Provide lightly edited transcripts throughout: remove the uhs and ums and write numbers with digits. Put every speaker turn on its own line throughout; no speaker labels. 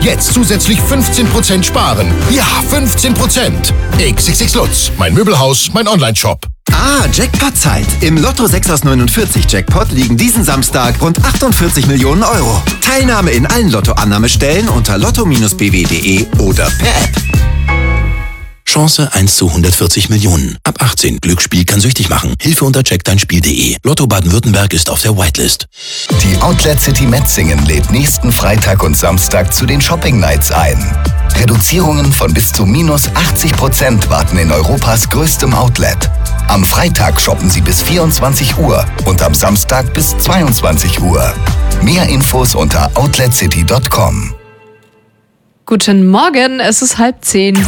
Jetzt zusätzlich 15% sparen. Ja, 15%. XXX Lutz, mein Möbelhaus, mein Onlineshop.
Jackpot-Zeit. Im Lotto 6 aus 49 Jackpot liegen diesen Samstag rund 48 Millionen Euro. Teilnahme in allen Lotto-Annahmestellen unter lotto-bw.de oder per App.
Chance 1 zu 140 Millionen. Ab 18. Glücksspiel kann süchtig machen. Hilfe unter checkdeinspiel.de. Lotto Baden-Württemberg ist auf der Whitelist.
Die Outlet City Metzingen lädt nächsten Freitag und Samstag zu den Shopping Nights ein. Reduzierungen von bis zu -80% warten in Europas größtem Outlet. Am Freitag shoppen Sie bis 24 Uhr und am Samstag bis 22 Uhr. Mehr Infos unter outletcity.com.
Guten Morgen, es ist 9:30.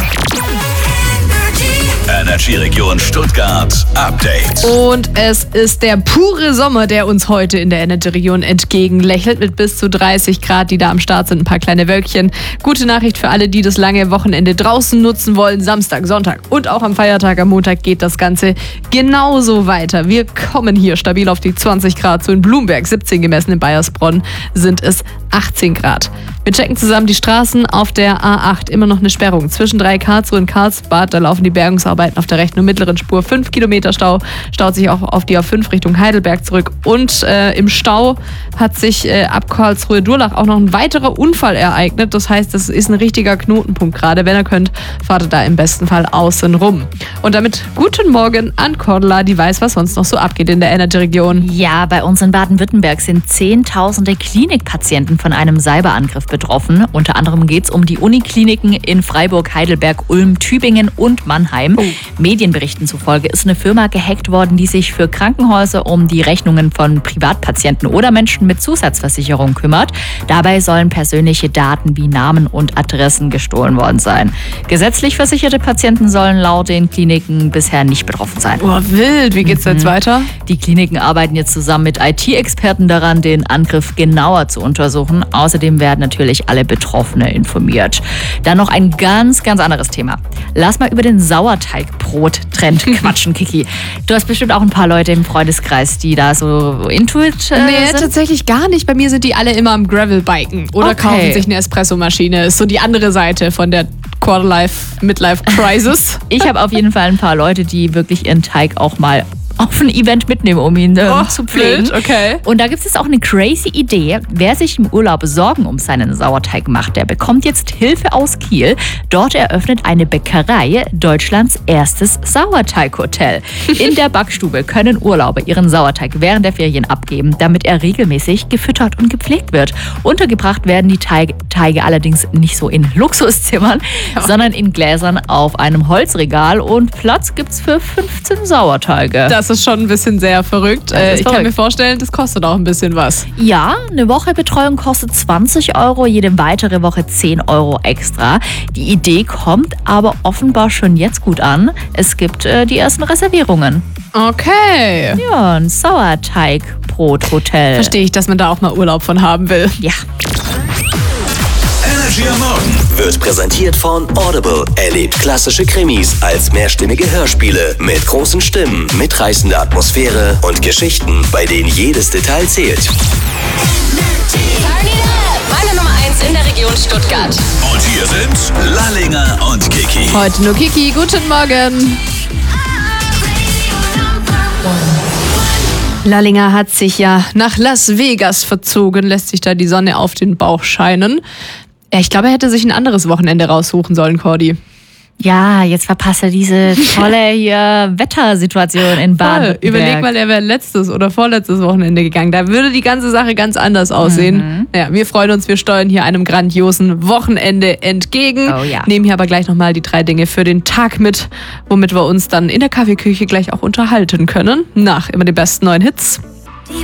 Energy-Region Stuttgart Update.
Und es ist der pure Sommer, der uns heute in der Energy-Region entgegenlächelt mit bis zu 30 Grad, die da am Start sind, ein paar kleine Wölkchen. Gute Nachricht für alle, die das lange Wochenende draußen nutzen wollen. Samstag, Sonntag und auch am Feiertag am Montag geht das Ganze genauso weiter. Wir kommen hier stabil auf die 20 Grad, so in Blumberg 17 gemessen, in Baiersbronn sind es 18 Grad. Wir checken zusammen die Straßen auf der A8. Immer noch eine Sperrung zwischen 3 Karlsruhe und Karlsbad. Da laufen die Bergungsarbeiten auf der rechten und mittleren Spur. 5 Kilometer Stau. Staut sich auch auf die A5 Richtung Heidelberg zurück. Und im Stau hat sich ab Karlsruhe-Durlach auch noch ein weiterer Unfall ereignet. Das heißt, das ist ein richtiger Knotenpunkt gerade. Wenn ihr könnt, fahrt ihr da im besten Fall außen rum. Und damit guten Morgen an Cordula, die weiß, was sonst noch so abgeht in der Energy-Region.
Ja, bei uns in Baden-Württemberg sind Zehntausende Klinikpatienten von einem Cyberangriff betroffen. Unter anderem geht es um die Unikliniken in Freiburg, Heidelberg, Ulm, Tübingen und Mannheim. Medienberichten zufolge ist eine Firma gehackt worden, die sich für Krankenhäuser um die Rechnungen von Privatpatienten oder Menschen mit Zusatzversicherung kümmert. Dabei sollen persönliche Daten wie Namen und Adressen gestohlen worden sein. Gesetzlich versicherte Patienten sollen laut den Kliniken bisher nicht betroffen sein.
Oh, wild. Wie geht's jetzt weiter?
Die Kliniken arbeiten jetzt zusammen mit IT-Experten daran, den Angriff genauer zu untersuchen. Außerdem werden natürlich alle Betroffene informiert. Dann noch ein ganz, ganz anderes Thema. Lass mal über den Sauerteigbrot-Trend quatschen, Kiki. Du hast bestimmt auch ein paar Leute im Freundeskreis, die da so intuit
Nee,
sind.
tatsächlich gar nicht. Bei mir sind die alle immer am Gravelbiken oder kaufen sich eine Espressomaschine. Ist so die andere Seite von der Quarterlife-Midlife-Crisis.
Ich habe auf jeden Fall ein paar Leute, die wirklich ihren Teig auch mal auf ein Event mitnehmen, um ihn zu pflegen.
Wild, okay.
Und da gibt es jetzt auch eine crazy Idee. Wer sich im Urlaub Sorgen um seinen Sauerteig macht, der bekommt jetzt Hilfe aus Kiel. Dort eröffnet eine Bäckerei Deutschlands erstes Sauerteighotel. In der Backstube können Urlauber ihren Sauerteig während der Ferien abgeben, damit er regelmäßig gefüttert und gepflegt wird. Untergebracht werden die Teige allerdings nicht so in Luxuszimmern, sondern in Gläsern auf einem Holzregal und Platz gibt's für 15 Sauerteige.
Das ist schon ein bisschen sehr verrückt. Ich kann mir vorstellen, das kostet auch ein bisschen was.
Ja, eine Woche Betreuung kostet 20 €, jede weitere Woche 10 € extra. Die Idee kommt aber offenbar schon jetzt gut an. Es gibt die ersten Reservierungen.
Okay.
Ja, ein Sauerteigbrot-Hotel.
Verstehe ich, dass man da auch mal Urlaub von haben will.
Ja.
Energy am Morgen
Wird präsentiert von Audible. Erlebt klassische Krimis als mehrstimmige Hörspiele mit großen Stimmen, mitreißender Atmosphäre und Geschichten, bei denen jedes Detail zählt.
Meine Nummer 1 in der Region Stuttgart.
Und hier sind Lallinger und Kiki.
Heute nur Kiki, guten Morgen. Lallinger hat sich ja nach Las Vegas verzogen, lässt sich da die Sonne auf den Bauch scheinen. Ja, ich glaube, er hätte sich ein anderes Wochenende raussuchen sollen, Cordi.
Ja, jetzt verpasst er diese tolle hier Wettersituation in Baden.
Überleg mal, er wäre letztes oder vorletztes Wochenende gegangen. Da würde die ganze Sache ganz anders aussehen. Naja, wir freuen uns, wir steuern hier einem grandiosen Wochenende entgegen.
Oh ja.
Nehmen hier aber gleich nochmal die 3 Dinge für den Tag mit, womit wir uns dann in der Kaffeeküche gleich auch unterhalten können. Nach immer den besten neuen Hits.